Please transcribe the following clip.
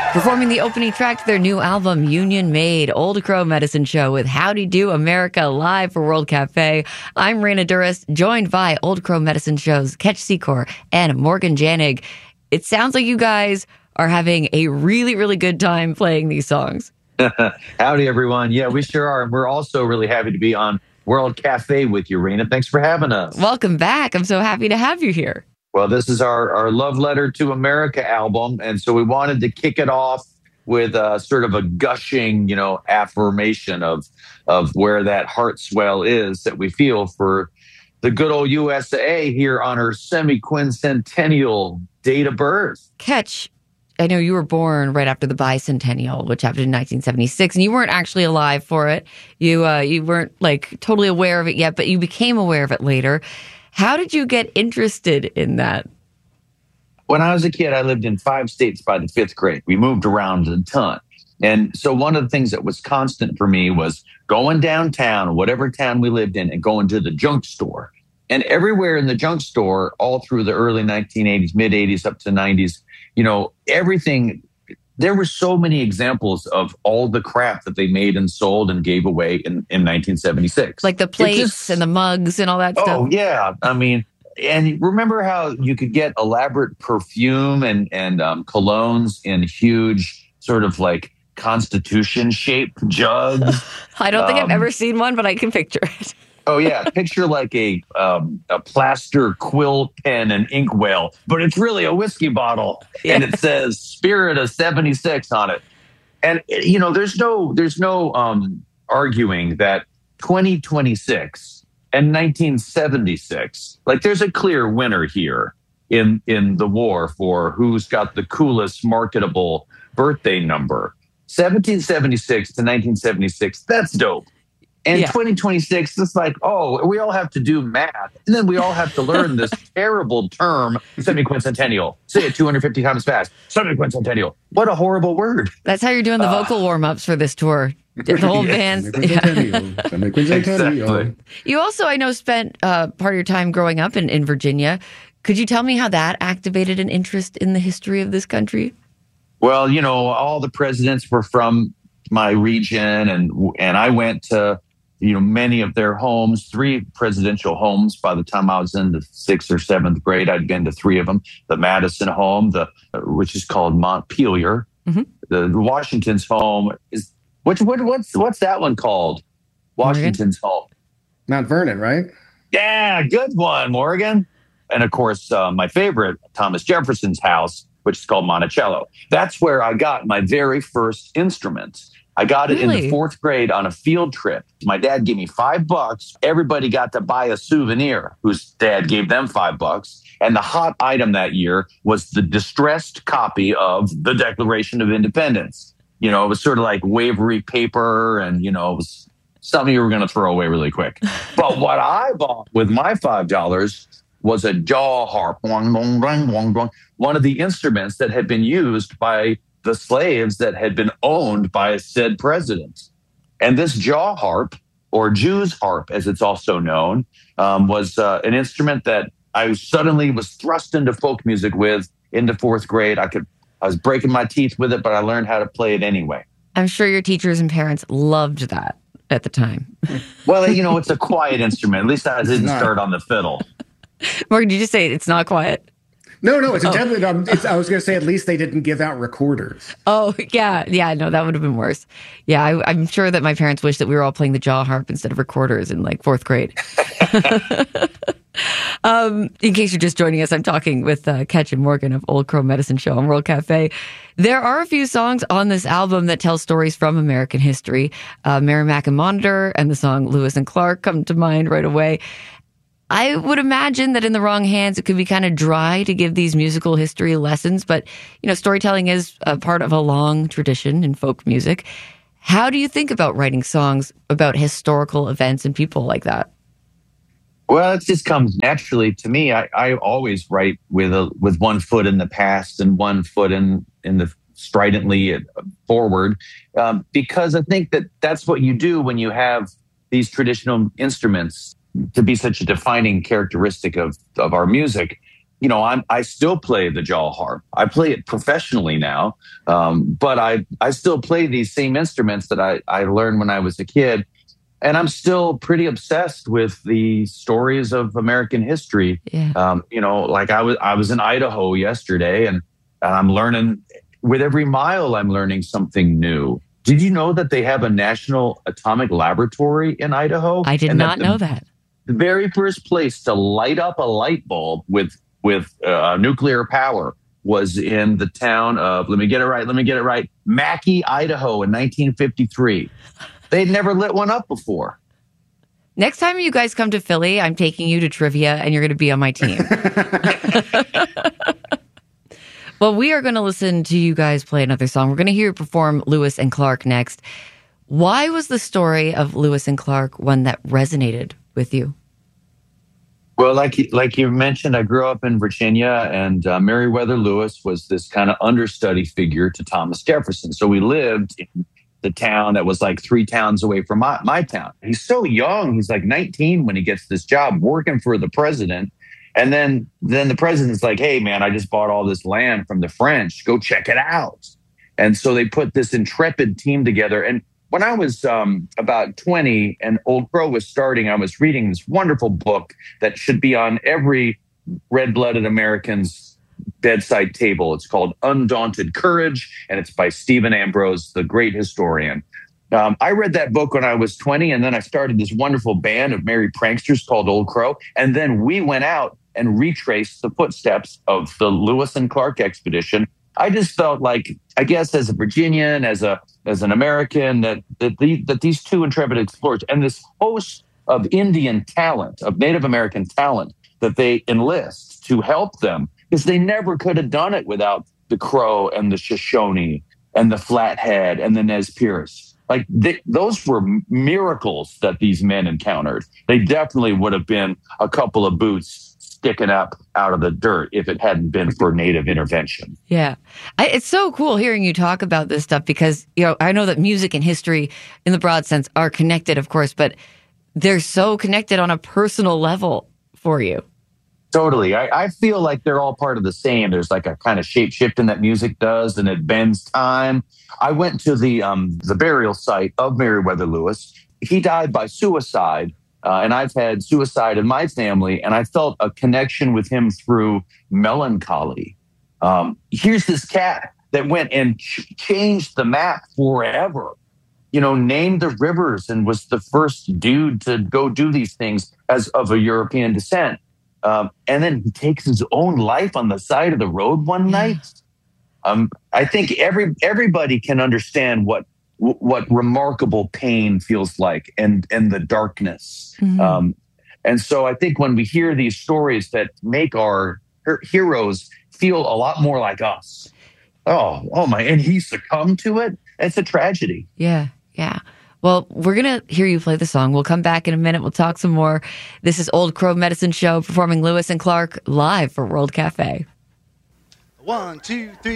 Performing the opening track to their new album, Union Made, Old Crow Medicine Show with Howdy Do America live for World Cafe. I'm Raina Duras, joined by Old Crow Medicine Show's Ketch Secor and Morgan Janig. It sounds like you guys are having a really, really good time playing these songs. Howdy, everyone. Yeah, we sure are. And we're also really happy to be on World Cafe with you, Raina. Thanks for having us. Welcome back. I'm so happy to have you here. Well, this is our Love Letter to America album. And so we wanted to kick it off with sort of a gushing, affirmation of where that heart swell is that we feel for the good old USA here on her semi-quincentennial date of birth. Ketch, I know you were born right after the bicentennial, which happened in 1976, and you weren't actually alive for it. You weren't totally aware of it yet, but you became aware of it later. How did you get interested in that? When I was a kid, I lived in 5 states by the 5th grade. We moved around a ton. And so one of the things that was constant for me was going downtown, whatever town we lived in, and going to the junk store. And everywhere in the junk store, all through the early 1980s, mid 80s up to 90s, everything, there were so many examples of all the crap that they made and sold and gave away in 1976. Like the plates and the mugs and all that stuff. Oh, yeah. I mean, and remember how you could get elaborate perfume and colognes in huge sort of like Constitution-shaped jugs? I don't think I've ever seen one, but I can picture it. Oh, yeah. Picture like a plaster quill pen and inkwell, but it's really a whiskey bottle. Yeah. And it says Spirit of 76 on it. And, there's no arguing that 2026 and 1976, there's a clear winner here in the war for who's got the coolest marketable birthday number. 1776 to 1976, that's dope. And 2026, it's like, we all have to do math. And then we all have to learn this terrible term, semi-quincentennial. Say it 250 times fast. Semi-quincentennial. What a horrible word. That's how you're doing the vocal warm-ups for this tour. The whole band. Exactly. You also, I know, spent part of your time growing up in Virginia. Could you tell me how that activated an interest in the history of this country? Well, all the presidents were from my region, and I went to many of their homes, 3 presidential homes. By the time I was in the 6th or 7th grade, I'd been to 3 of them. The Madison home, which is called Montpelier. Mm-hmm. The Washington's home is what's that one called? Washington's home. Mount Vernon, right? Yeah, good one, Morgan. And of course, my favorite, Thomas Jefferson's house, which is called Monticello. That's where I got my very first instrument. I got it in the 4th grade on a field trip. My dad gave me $5. Everybody got to buy a souvenir whose dad gave them $5. And the hot item that year was the distressed copy of the Declaration of Independence. It was sort of like wavery paper, and, it was something you were going to throw away really quick. But what I bought with my $5 was a jaw harp, one of the instruments that had been used by the slaves that had been owned by said president. And this jaw harp, or Jew's harp, as it's also known, was an instrument that I suddenly was thrust into folk music with into 4th grade. I was breaking my teeth with it, but I learned how to play it anyway. I'm sure your teachers and parents loved that at the time. Well, it's a quiet instrument. At least I didn't start on the fiddle. Morgan, did you just say it's not quiet? No, it's definitely. I was going to say at least they didn't give out recorders. Oh, yeah. No, that would have been worse. Yeah, I'm sure that my parents wish that we were all playing the jaw harp instead of recorders in 4th grade. In case you're just joining us, I'm talking with Ketch and Morgan of Old Crow Medicine Show on World Cafe. There are a few songs on this album that tell stories from American history. Merrimack and Monitor and the song Lewis and Clark come to mind right away. I would imagine that in the wrong hands, it could be kind of dry to give these musical history lessons. But, storytelling is a part of a long tradition in folk music. How do you think about writing songs about historical events and people like that? Well, it just comes naturally to me. I always write with one foot in the past and one foot in the stridently forward, because I think that's what you do when you have these traditional instruments to be such a defining characteristic of our music. I still play the jaw harp. I play it professionally now, but I still play these same instruments that I learned when I was a kid. And I'm still pretty obsessed with the stories of American history. Yeah. Like I was in Idaho yesterday, and I'm learning with every mile. I'm learning something new. Did you know that they have a national atomic laboratory in Idaho? I did not know that. The very first place to light up a light bulb with nuclear power was in the town of, let me get it right, Mackay, Idaho in 1953. They'd never lit one up before. Next time you guys come to Philly, I'm taking you to trivia and you're going to be on my team. Well, we are going to listen to you guys play another song. We're going to hear you perform Lewis and Clark next. Why was the story of Lewis and Clark one that resonated with you? Well, like you mentioned, I grew up in Virginia, and Meriwether Lewis was this kind of understudy figure to Thomas Jefferson. So we lived in the town that was like 3 towns away from my town. He's so young. He's like 19 when he gets this job working for the president. And then the president's like, hey, man, I just bought all this land from the French. Go check it out. And so they put this intrepid team together. And when I was about 20 and Old Crow was starting, I was reading this wonderful book that should be on every red-blooded American's bedside table. It's called Undaunted Courage, and it's by Stephen Ambrose, the great historian. I read that book when I was 20, and then I started this wonderful band of merry pranksters called Old Crow. And then we went out and retraced the footsteps of the Lewis and Clark expedition. I just felt like, I guess, as a Virginian, as an American, that these 2 intrepid explorers and this host of Indian talent, of Native American talent, that they enlist to help them, because they never could have done it without the Crow and the Shoshone and the Flathead and the Nez Perce. Like those were miracles that these men encountered. They definitely would have been a couple of boots sticking up out of the dirt if it hadn't been for Native intervention. Yeah. It's so cool hearing you talk about this stuff because, I know that music and history in the broad sense are connected, of course, but they're so connected on a personal level for you. Totally. I feel like they're all part of the same. There's like a kind of shape shifting that music does, and it bends time. I went to the burial site of Meriwether Lewis. He died by suicide, and I've had suicide in my family, and I felt a connection with him through melancholy. Here's this cat that went and changed the map forever. Named the rivers and was the first dude to go do these things as of a European descent. And then he takes his own life on the side of the road one night. I think everybody can understand what remarkable pain feels like and the darkness. Mm-hmm. And so I think when we hear these stories that make our heroes feel a lot more like us. Oh my, and he succumbed to it. It's a tragedy. Yeah. Yeah. Well, we're going to hear you play the song. We'll come back in a minute. We'll talk some more. This is Old Crow Medicine Show performing Lewis and Clark live for World Cafe. 1, 2, 3.